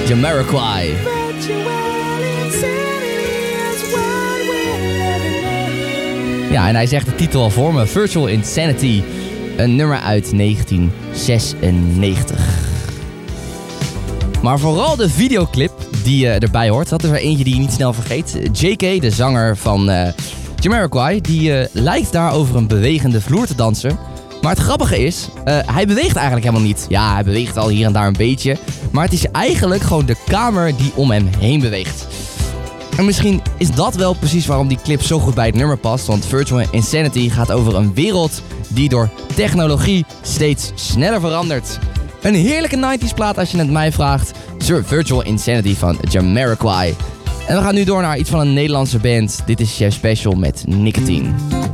Jamiroquai. Ja, en hij zegt de titel al voor me. Virtual Insanity. Een nummer uit 1996. Maar vooral de videoclip die erbij hoort. Dat is er eentje die je niet snel vergeet. JK, de zanger van Jamiroquai, die lijkt daar over een bewegende vloer te dansen. Maar het grappige is, hij beweegt eigenlijk helemaal niet. Ja, hij beweegt al hier en daar een beetje. Maar het is eigenlijk gewoon de kamer die om hem heen beweegt. En misschien is dat wel precies waarom die clip zo goed bij het nummer past. Want Virtual Insanity gaat over een wereld die door technologie steeds sneller verandert. Een heerlijke 90s plaat als je het mij vraagt. Virtual Insanity van Jamiroquai. En we gaan nu door naar iets van een Nederlandse band. Dit is Chef Special met Nicotine.